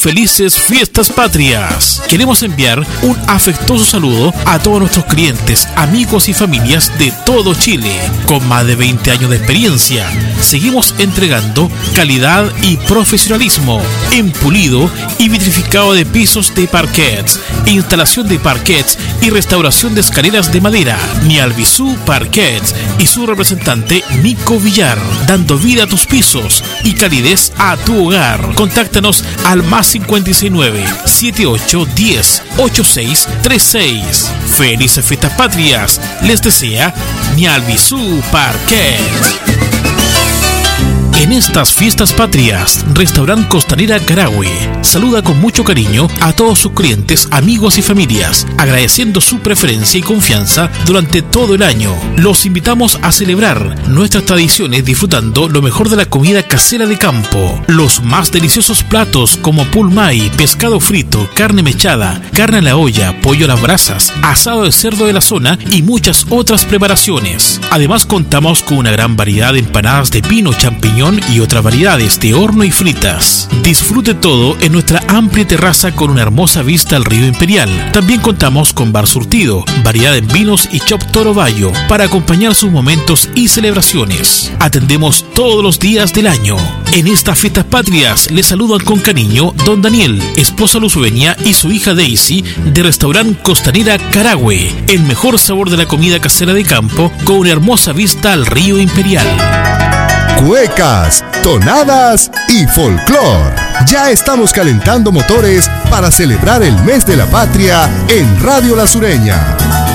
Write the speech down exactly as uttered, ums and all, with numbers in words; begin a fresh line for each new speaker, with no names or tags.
felices fiestas patrias. Queremos enviar un afectuoso saludo a todos nuestros clientes, amigos y familias de todo Chile. Con más de veinte años de experiencia, seguimos entregando calidad y profesionalismo en pulido y vitrificado de pisos de parquets, instalación de parquets y restauración de escaleras de madera. Nialbisú Parquets y su representante Nico Villar, dando vida a tus pisos y calidez a tu hogar. Contáctanos al más cincuenta y seis nueve, setenta y ocho, diez, ochenta y seis treinta y seis. Felices fiestas patrias les desea Nialbisú Parquets. En estas fiestas patrias, Restaurant Costanera Carahue saluda con mucho cariño a todos sus clientes, amigos y familias, agradeciendo su preferencia y confianza durante todo el año. Los invitamos a celebrar nuestras tradiciones disfrutando lo mejor de la comida casera de campo, los más deliciosos platos como pulmay, pescado frito, carne mechada, carne a la olla, pollo a las brasas, asado de cerdo de la zona y muchas otras preparaciones. Además, contamos con una gran variedad de empanadas de pino, champiñón y otras variedades de horno y fritas. Disfrute todo en nuestra amplia terraza con una hermosa vista al río Imperial. También contamos con bar surtido, variedad en vinos y chop toro bayo para acompañar sus momentos y celebraciones. Atendemos todos los días del año. En estas fiestas patrias les saludan con cariño Don Daniel, esposa luzueña y su hija Daisy de Restaurant Costanera Carahue, el mejor sabor de la comida casera de campo con una hermosa vista al río Imperial.
Cuecas, tonadas y folclor. Ya estamos calentando motores para celebrar el mes de la patria en Radio La Sureña.